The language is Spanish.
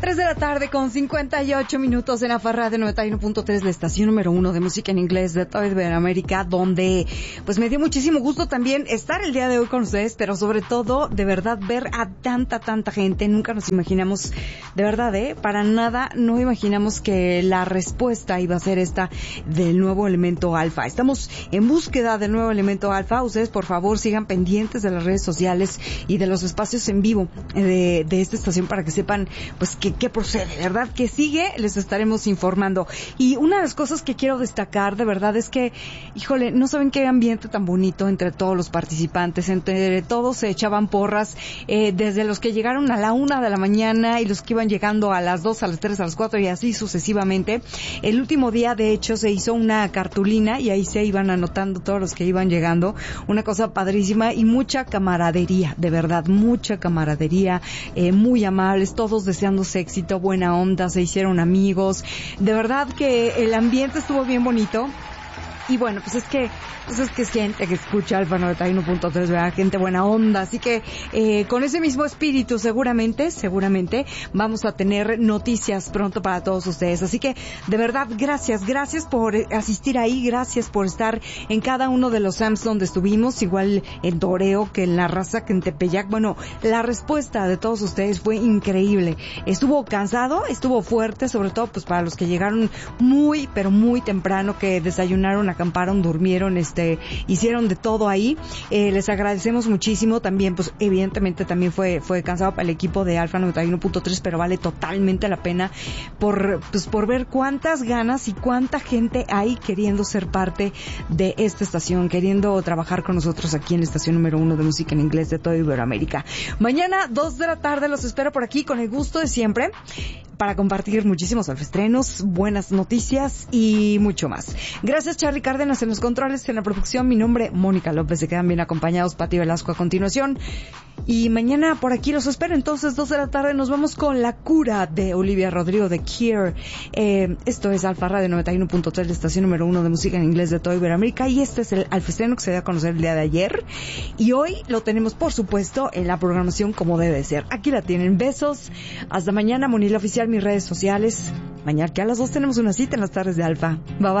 3 de la tarde con 58 minutos en Afa Radio 91.3, la estación número 1 de música en inglés de toda Iberoamérica, donde pues me dio muchísimo gusto también estar el día de hoy con ustedes, pero sobre todo, de verdad, ver a tanta gente. Nunca nos imaginamos, de verdad, para nada, no imaginamos que la respuesta iba a ser esta del nuevo elemento alfa. Estamos en búsqueda del nuevo elemento alfa. Ustedes, por favor, sigan pendientes de las redes sociales y de los espacios en vivo de esta estación para que sepan, pues, qué procede, ¿verdad? Que sigue, les estaremos informando. Y una de las cosas que quiero destacar, de verdad, es que, híjole, no saben qué ambiente tan bonito entre todos los participantes, entre todos se echaban porras, desde los que llegaron a la 1 de la mañana y los que iban llegando a las 2, a las 3, a las 4 y así sucesivamente. El último día, de hecho, se hizo una cartulina y ahí se iban anotando todos los que iban llegando. Una cosa padrísima y mucha camaradería, de verdad, mucha camaradería, muy amables, todos deseándose éxito, buena onda, se hicieron amigos. De verdad que el ambiente estuvo bien bonito. Y bueno, pues es que es gente que escucha Alfa 91.3, ¿verdad? Gente buena onda. Así que con ese mismo espíritu seguramente vamos a tener noticias pronto para todos ustedes. Así que de verdad, gracias por asistir ahí, gracias por estar en cada uno de los SAMs donde estuvimos, igual en Toreo, que en La Raza, que en Tepeyac. Bueno, la respuesta de todos ustedes fue increíble. Estuvo cansado, estuvo fuerte, sobre todo pues para los que llegaron muy, pero muy temprano, que desayunaron, acamparon, durmieron, hicieron de todo ahí. Les agradecemos muchísimo. También, pues, evidentemente también fue cansado para el equipo de Alfa 91.3, pero vale totalmente la pena por ver cuántas ganas y cuánta gente hay queriendo ser parte de esta estación, queriendo trabajar con nosotros aquí en la estación número 1 de música en inglés de toda Iberoamérica. Mañana, 2 de la tarde, los espero por aquí con el gusto de siempre para compartir muchísimos estrenos, buenas noticias y mucho más. Gracias, Charly Cárdenas en los controles, en la producción. Mi nombre, Mónica López. Se quedan bien acompañados, Pati Velasco a continuación. Y mañana por aquí los espero. Entonces, 2 de la tarde nos vamos con La Cura de Olivia Rodrigo de Cure. Esto es Alfa Radio 91.3, la estación número 1 de música en inglés de toda Iberoamérica. Y este es el alfaestreno que se dio a conocer el día de ayer. Y hoy lo tenemos, por supuesto, en la programación como debe ser. Aquí la tienen. Besos. Hasta mañana, Monila Oficial, mis redes sociales. Mañana que a las 2 tenemos una cita en las tardes de Alfa. Bye bye.